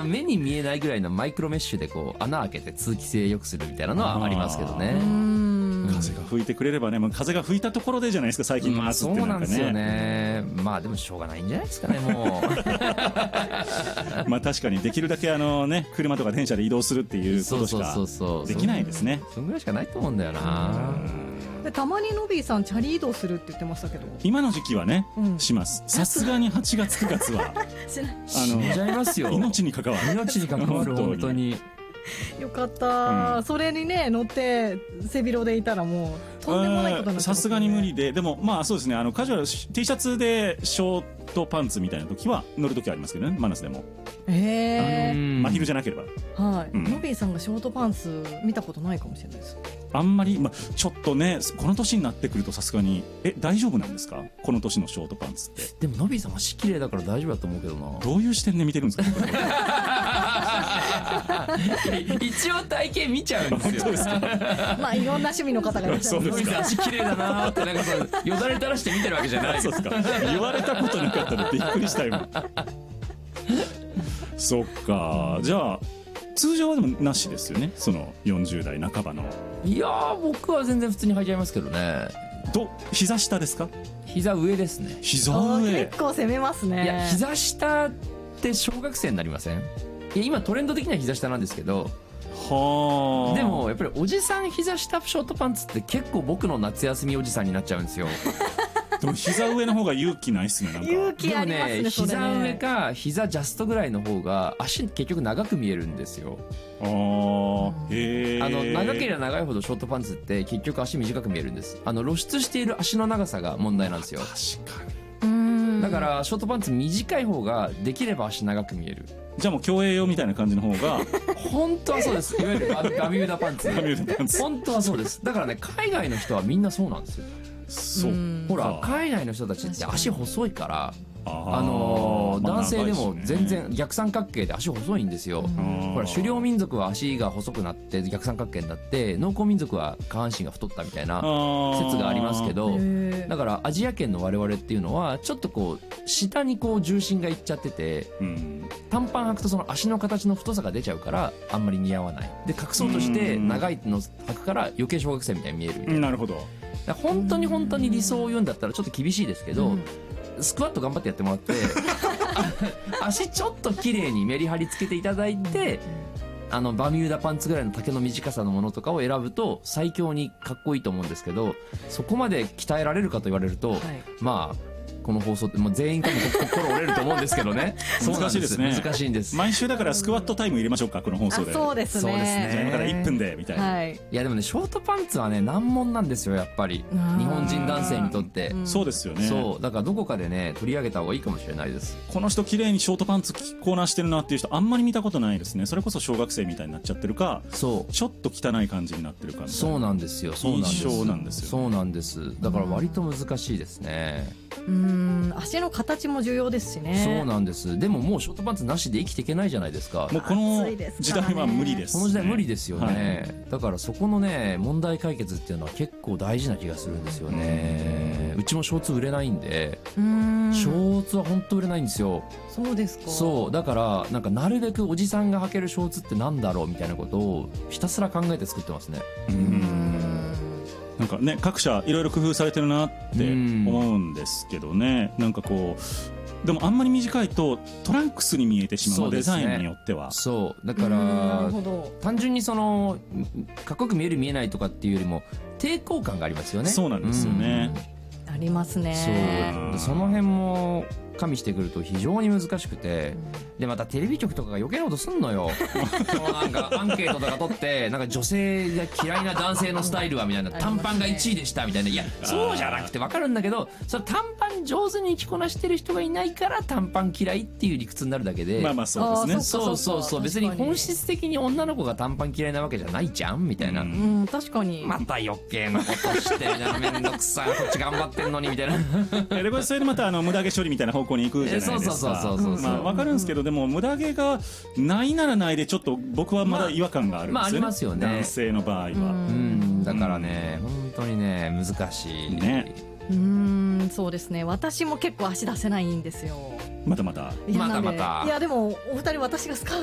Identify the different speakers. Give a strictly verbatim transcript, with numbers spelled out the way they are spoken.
Speaker 1: 目に見えないぐらいのマイクロメッシュでこう穴開けて通気性良くするみたいなのはありますけどね。
Speaker 2: 風が吹いてくれればね、もう風が吹いたところでじゃないですか最近の夏ってなんかね、
Speaker 1: まあ、そうなんですよね。まあでもしょうがないんじゃないですかねもう
Speaker 2: まあ確かにできるだけあのね車とか電車で移動するっていうことしかできないですね。
Speaker 1: そんぐらいしかないと思うんだよな。
Speaker 3: でたまにのびーさんチャリ移動するって言ってましたけど、
Speaker 2: 今の時期はね、うん、します。さすがにはちがつくがつは
Speaker 1: 死んじゃいますよ。
Speaker 2: 命に関わる
Speaker 1: 命に関わる本当に
Speaker 3: よかった、うん、それにね乗って背広でいたらもうとんでもないことになってますね。
Speaker 2: さすがに無理で、でもまあそうですね、あのカジュアル T シャツでショートパンツみたいな時は乗る時はありますけどね、マナスでも。
Speaker 3: えー、
Speaker 2: 真昼じゃなければ。
Speaker 3: はい、
Speaker 2: うん、
Speaker 3: のびーさんがショートパンツ見たことないかもしれないです。
Speaker 2: あんまり、まあ、ちょっとねこの年になってくるとさすがにえ大丈夫なんですかこの年のショートパンツって。
Speaker 1: でものびーさん足綺麗だから大丈夫だと思うけどな。
Speaker 2: どういう視点で見てるんですか
Speaker 1: 一応体型見ちゃうんですよ。
Speaker 2: ですか
Speaker 3: まあいろんな趣味の方がいらっしゃる。
Speaker 1: のびーさん足綺麗だなってなんかそうよだれ垂らして見てるわけじゃない。
Speaker 2: そうですか。言われたことなかったのびっくりしたよそっか、じゃあ通常はでもなしですよね、そのよんじゅう代半ばの。
Speaker 1: いやー僕は全然普通に履いちゃいますけどね。
Speaker 2: ど膝下ですか？
Speaker 1: 膝上ですね。
Speaker 2: 膝上
Speaker 3: 結構攻めますね。
Speaker 1: いや膝下って小学生になりません？いや今トレンド的には膝下なんですけど、
Speaker 2: は
Speaker 1: でもやっぱりおじさん膝下ショートパンツって結構僕の夏休みおじさんになっちゃうんですよ
Speaker 2: でも膝上の方が勇気ないっすね。なんか
Speaker 3: 勇気ありますね。
Speaker 1: でもね、
Speaker 3: それね
Speaker 1: 膝上か膝ジャストぐらいの方が足結局長く見えるんですよ。
Speaker 2: あー、へー。
Speaker 1: あの長ければ長いほどショートパンツって結局足短く見えるんです。あの露出している足の長さが問題なんですよ。
Speaker 2: 確かに。
Speaker 1: だからショートパンツ短い方ができれば足長く見える。
Speaker 2: じゃあもう競泳用みたいな感じの方が
Speaker 1: 本当はそうです。いわゆるガミューダパンツ。
Speaker 2: ガミューダパンツ。
Speaker 1: 本当はそうです。だからね海外の人はみんなそうなんですよ。
Speaker 2: そう
Speaker 1: ほら海外の人たちって足細いから
Speaker 2: あ
Speaker 1: あのー
Speaker 2: まあ
Speaker 1: 男性でも全然
Speaker 2: 長いしね
Speaker 1: 逆三角形で足細いんですよ。ほら狩猟民族は足が細くなって逆三角形になって農耕民族は下半身が太ったみたいな説がありますけど、だからアジア圏の我々っていうのはちょっとこう下にこう重心がいっちゃってて、
Speaker 2: うん、
Speaker 1: 短パン履くとその足の形の太さが出ちゃうからあんまり似合わない。で隠そうとして長いの履くから余計小学生みたいに見えるみたいな。
Speaker 2: なるほど。
Speaker 1: 本当に本当に理想を言うんだったらちょっと厳しいですけど、うんスクワット頑張ってやってもらって足ちょっと綺麗にメリハリつけていただいて、あのバミューダパンツぐらいの丈の短さのものとかを選ぶと最強にかっこいいと思うんですけど、そこまで鍛えられるかと言われると、はい、まあこの放送ってもう全員多分心折れると思うんですけどね
Speaker 2: 難しいですね。
Speaker 1: 難しいんです。
Speaker 2: 毎週だからスクワットタイム入れましょうかこの放送で。
Speaker 3: そうですね。
Speaker 1: そうですね。
Speaker 2: じゃあ今からいっぷんでみたいな、
Speaker 3: はい、
Speaker 1: いやでもねショートパンツはね難問なんですよやっぱり日本人男性にとって、
Speaker 2: うん、そうですよね。
Speaker 1: そうだからどこかでね取り上げた方がいいかもしれないです。
Speaker 2: この人綺麗にショートパンツ着こなしてるなっていう人あんまり見たことないですね。それこそ小学生みたいになっちゃってるか、
Speaker 1: そう
Speaker 2: ちょっと汚い感じになってるか。
Speaker 1: そうなんですよ。そうなんです
Speaker 2: 印象なんですよ、ね、
Speaker 1: そうなんです。だから割と難しいですね。
Speaker 3: うーん足の形も重要ですしね。
Speaker 1: そうなんです。でももうショートパンツなしで生きていけないじゃないですか。
Speaker 2: もうこの時代は無理です、
Speaker 1: この時代無理ですよね、
Speaker 2: はい、
Speaker 1: だからそこのね問題解決っていうのは結構大事な気がするんですよね。うちもショーツ売れないんで。うーんショーツは本当売れないんですよ。
Speaker 3: そうですか。
Speaker 1: そうだからなんかなるべくおじさんが履けるショーツってなんだろうみたいなことをひたすら考えて作ってますね。
Speaker 2: うーんなんかね各社いろいろ工夫されてるなって思うんですけどね。んなんかこうでもあんまり短いとトランクスに見えてしまう、デザインによっては。
Speaker 1: そうだから単純にそのかっこよく見える見えないとかっていうよりも抵抗感がありますよね。
Speaker 2: そうなんですよね。
Speaker 3: ありますね。
Speaker 1: そうその辺も加味してくると非常に難しくて、うん、でまたテレビ局とかが余計なことすんのよそうなんかアンケートとか取ってなんか女性が嫌いな男性のスタイルはみたいな短パンがいちいでしたみたいな。いやそうじゃなくて分かるんだけどそれ短パン上手に着こなしてる人がいないから短パン嫌いっていう理屈になるだけで、
Speaker 2: まあまあそうですね。
Speaker 1: そうそうそう別に本質的に女の子が短パン嫌いなわけじゃないじゃんみたいな、
Speaker 3: うん、うん、確かに
Speaker 1: また余計なことしてみたいなめんどくさいこっち頑張ってんのにみたいな
Speaker 2: でこれそれでまたあの無駄毛処理みたいな方向に行くじゃないですか。
Speaker 1: そうそうそうそうそう、
Speaker 2: まあ分かるんですけどでも無駄毛がないならないでちょっと僕はまだ違和感があるんですよね、まあ、ありますよね男性の場合は。
Speaker 1: うんだからね本当にね難しいね。
Speaker 3: うーんそうですね。私も結構足出せないんですよ。
Speaker 2: またまた
Speaker 1: またまた。
Speaker 3: いやでもお二人私がスカー